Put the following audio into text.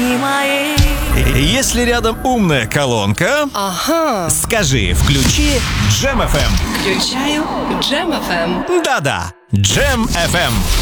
дни мои. Если рядом умная колонка, Ага. скажи «включи Джем FM». Включаю Джем FM. Да-да, Джем FM.